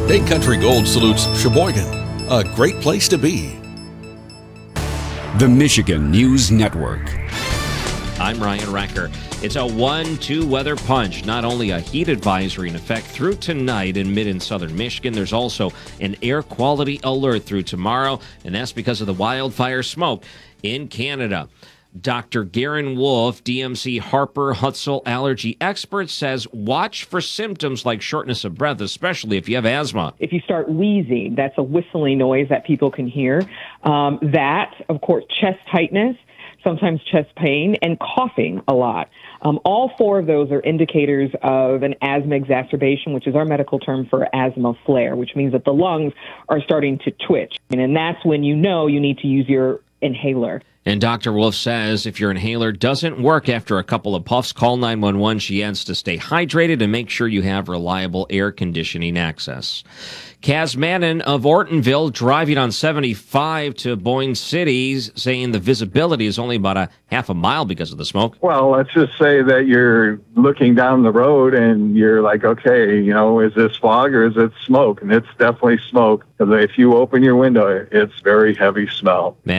Big Country Gold salutes Sheboygan, a great place to be. The Michigan News Network. I'm Ryan Recker. It's a 1-2 weather punch. Not only a heat advisory in effect through tonight in mid and southern Michigan, there's also an air quality alert through tomorrow, and that's because of the wildfire smoke in Canada. Dr. Garen Wolf, DMC Harper Hutzel allergy expert, says watch for symptoms like shortness of breath, especially if you have asthma. If you start wheezing, that's a whistling noise that people can hear. That, of course, chest tightness, sometimes chest pain, and coughing a lot. All four of those are indicators of an asthma exacerbation, which is our medical term for asthma flare, which means that the lungs are starting to twitch. And that's when you know you need to use your inhaler. And Dr. Wolf says if your inhaler doesn't work after a couple of puffs, call 911. She adds to stay hydrated and make sure you have reliable air conditioning access. Kaz Madden of Ortonville driving on 75 to Boyne City, saying the visibility is only about a half a mile because of the smoke. Well, let's just say that you're looking down the road and you're like, okay, is this fog or is it smoke? And it's definitely smoke, because if you open your window, it's very heavy smell.